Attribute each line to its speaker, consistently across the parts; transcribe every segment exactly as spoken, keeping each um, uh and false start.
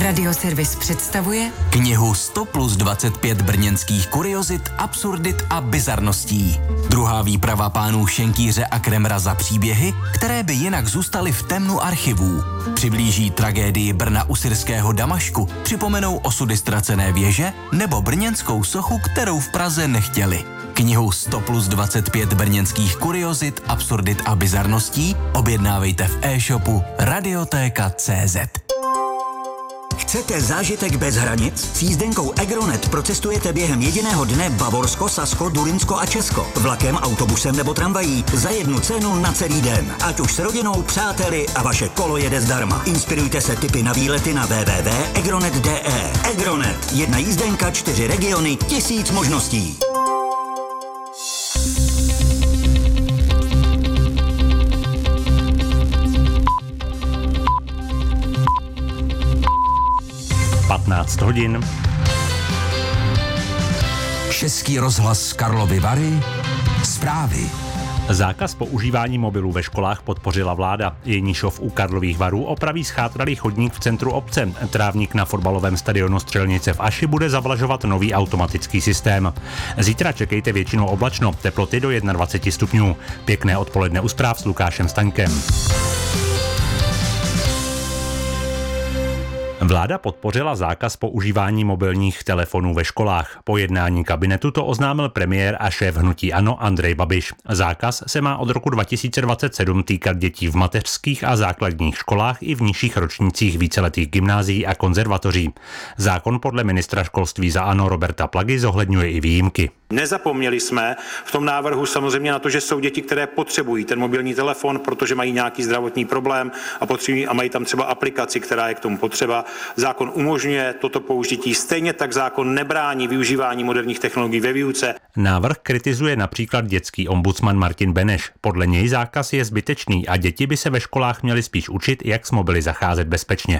Speaker 1: Radioservis představuje
Speaker 2: knihu sto plus dvacet pět brněnských kuriozit, absurdit a bizarností. Druhá výprava pánů Šenkýře a Kremra za příběhy, které by jinak zůstaly v temnu archivů. Přiblíží tragédii Brna u syrského Damašku, připomenou osudy ztracené věže nebo brněnskou sochu, kterou v Praze nechtěli. Knihu sto plus dvacet pět brněnských kuriozit, absurdit a bizarností objednávejte v e-shopu radiotéka tečka cé zet.
Speaker 3: Chcete zážitek bez hranic? S jízdenkou Egronet procestujete během jediného dne Bavorsko, Sasko, Durinsko a Česko. Vlakem, autobusem nebo tramvají za jednu cenu na celý den. Ať už s rodinou, přáteli a vaše kolo jede zdarma. Inspirujte se tipy na výlety na w w w tečka egronet tečka d e. Egronet. Jedna jízdenka, čtyři regiony, tisíc možností.
Speaker 4: patnáct hodin.
Speaker 5: Český rozhlas Karlovy Vary. Zprávy.
Speaker 4: Zákaz používání mobilů ve školách podpořila vláda. Jeníšov u Karlových Varů opraví schátralý chodník v centru obce. Trávník na fotbalovém stadionu Střelnice v Aši bude zavlažovat nový automatický systém. Zítra čekejte většinou oblačno, teploty do dvacet jedna stupňů. Pěkné odpoledne u zpráv s Lukášem Staňkem. Vláda podpořila zákaz používání mobilních telefonů ve školách. Po jednání kabinetu to oznámil premiér a šéf hnutí ANO Andrej Babiš. Zákaz se má od roku dva tisíce dvacet sedm týkat dětí v mateřských a základních školách i v nižších ročnících víceletých gymnázií a konzervatoří. Zákon podle ministra školství za ANO Roberta Plagy zohledňuje i výjimky.
Speaker 6: Nezapomněli jsme v tom návrhu samozřejmě na to, že jsou děti, které potřebují ten mobilní telefon, protože mají nějaký zdravotní problém a potřebují a mají tam třeba aplikaci, která je k tomu potřeba. Zákon umožňuje toto použití, stejně tak zákon nebrání využívání moderních technologií ve výuce.
Speaker 4: Návrh kritizuje například dětský ombudsman Martin Beneš. Podle něj zákaz je zbytečný a děti by se ve školách měly spíš učit, jak s mobily zacházet bezpečně.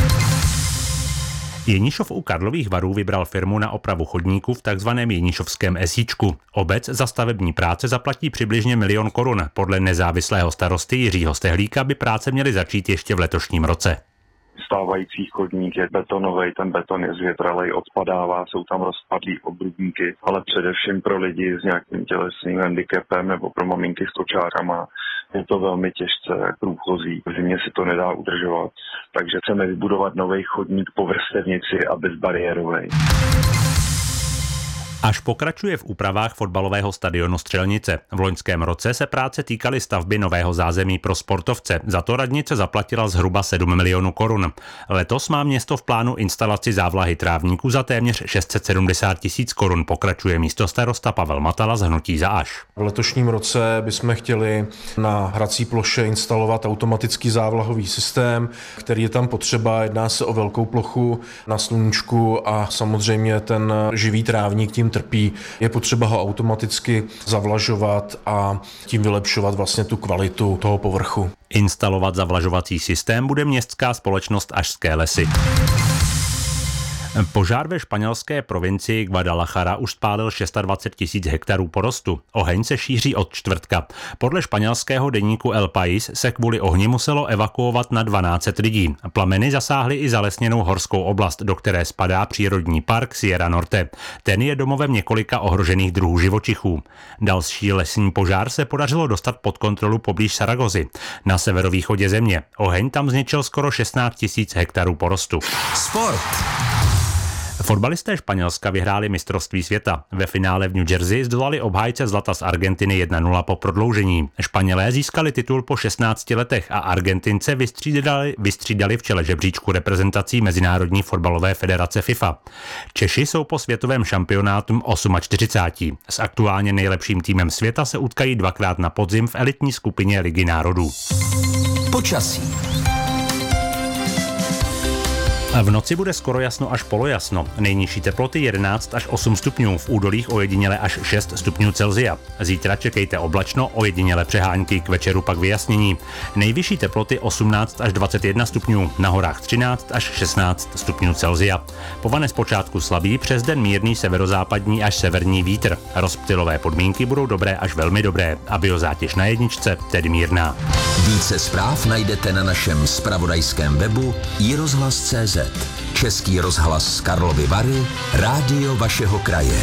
Speaker 4: Jeníšov u Karlových Varů vybral firmu na opravu chodníku v takzvaném Jeníšovském esíčku. Obec za stavební práce zaplatí přibližně milion korun. Podle nezávislého starosty Jiřího Stehlíka by práce měly začít ještě v letošním roce.
Speaker 7: Stávající chodník je betonový, ten beton je zvětralej, odpadává, jsou tam rozpadlý obrubníky, ale především pro lidi s nějakým tělesným handicapem nebo pro maminky s kočárama je to velmi těžce průchozí, v zimě si to nedá udržovat. Takže chceme vybudovat nový chodník po vrstevnici a bezbariérovej.
Speaker 4: Až pokračuje v úpravách fotbalového stadionu Střelnice. V loňském roce se práce týkaly stavby nového zázemí pro sportovce. Za to radnice zaplatila zhruba sedm milionů korun. Letos má město v plánu instalaci závlahy trávníků za téměř šest set sedmdesát tisíc korun, pokračuje místostarosta Pavel Matala z hnutí Za Aš.
Speaker 8: V letošním roce bychom chtěli na hrací ploše instalovat automatický závlahový systém, který je tam potřeba. Jedná se o velkou plochu na sluníčku a samozřejmě ten živý trávník tím trpí. Je potřeba ho automaticky zavlažovat a tím vylepšovat vlastně tu kvalitu toho povrchu.
Speaker 4: Instalovat zavlažovací systém bude městská společnost Ašské lesy. Požár ve španělské provincii Guadalajara už spálil dvacet šest tisíc hektarů porostu. Oheň se šíří od čtvrtka. Podle španělského deníku El País se kvůli ohni muselo evakuovat na dvanáct set lidí. Plameny zasáhly i zalesněnou horskou oblast, do které spadá přírodní park Sierra Norte. Ten je domovem několika ohrožených druhů živočichů. Další lesní požár se podařilo dostat pod kontrolu poblíž Saragozy, na severovýchodě země. Oheň tam zničil skoro šestnáct tisíc hektarů porostu.
Speaker 5: Sport.
Speaker 4: Fotbalisté Španělska vyhráli mistrovství světa. Ve finále v New Jersey zdolali obhájce zlata z Argentiny jedna nula po prodloužení. Španělé získali titul po šestnácti letech a Argentince vystřídali, vystřídali v čele žebříčku reprezentací Mezinárodní fotbalové federace FIFA. Češi jsou po světovém šampionátu čtyřicátým osmým. S aktuálně nejlepším týmem světa se utkají dvakrát na podzim v elitní skupině Ligy národů.
Speaker 5: Počasí.
Speaker 4: V noci bude skoro jasno až polojasno. Nejnižší teploty jedenáct až osm stupňů, v údolích ojediněle až šest stupňů Celsia. Zítra čekejte oblačno, ojediněle přehánky, k večeru pak vyjasnění. Nejvyšší teploty osmnáct až dvacet jedna stupňů, na horách třináct až šestnáct stupňů Celsia. Povane zpočátku slabý, přes den mírný severozápadní až severní vítr. Rozptylové podmínky budou dobré až velmi dobré a biozátěž na jedničce tedy mírná.
Speaker 5: Více zpráv najdete na našem zpravodajském webu i rozhlas tečka cé zet. Český rozhlas Karlovy Vary, rádio vašeho kraje.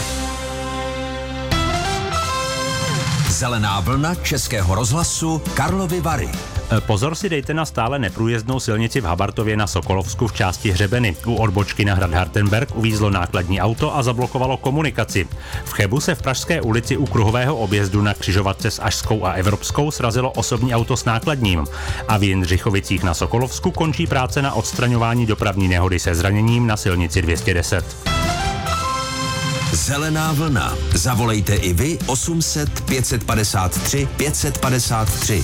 Speaker 5: Zelená vlna Českého rozhlasu Karlovy Vary.
Speaker 4: Pozor si dejte na stále neprůjezdnou silnici v Habartově na Sokolovsku v části Hřebeny. U odbočky na hrad Hartenberg uvízlo nákladní auto a zablokovalo komunikaci. V Chebu se v Pražské ulici u kruhového objezdu na křižovatce s Ašskou a Evropskou srazilo osobní auto s nákladním. A v Jindřichovicích na Sokolovsku končí práce na odstraňování dopravní nehody se zraněním na silnici dvě stě deset.
Speaker 5: Zelená vlna. Zavolejte i vy osm set pět padesát tři pět padesát tři.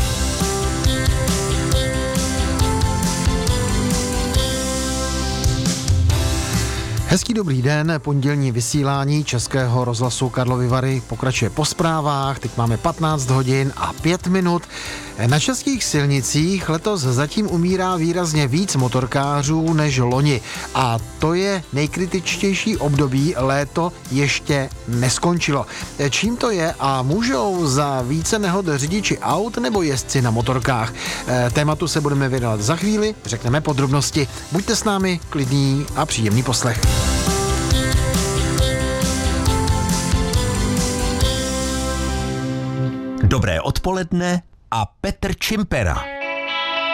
Speaker 9: Hezký dobrý den, pondělní vysílání Českého rozhlasu Karlovy Vary pokračuje po zprávách, teď máme patnáct hodin a pět minut. Na českých silnicích letos zatím umírá výrazně víc motorkářů než loni a to je nejkritičtější období, léto ještě neskončilo. Čím to je a můžou za více nehod řidiči aut nebo jezdci na motorkách? Tématu se budeme věnovat za chvíli, řekneme podrobnosti. Buďte s námi, klidný a příjemný poslech.
Speaker 5: Dobré odpoledne a Petr Čimpera.